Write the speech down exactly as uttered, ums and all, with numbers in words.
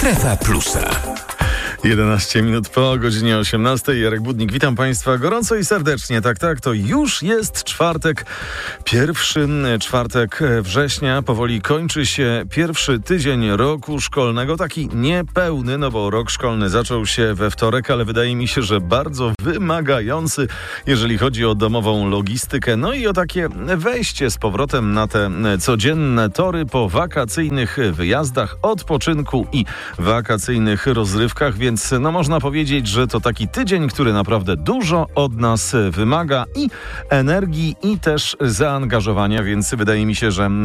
Strefa Plusa. jedenaście minut po godzinie osiemnastej. Jarek Budnik, witam Państwa gorąco i serdecznie. Tak, tak, to już jest czwartek, pierwszy czwartek września. Powoli kończy się pierwszy tydzień roku szkolnego, taki niepełny, no bo rok szkolny zaczął się we wtorek, ale wydaje mi się, że bardzo wymagający, jeżeli chodzi o domową logistykę, no i o takie wejście z powrotem na te codzienne tory po wakacyjnych wyjazdach, odpoczynku i wakacyjnych rozrywkach, więc Więc no można powiedzieć, że to taki tydzień, który naprawdę dużo od nas wymaga i energii, i też zaangażowania, więc wydaje mi się, że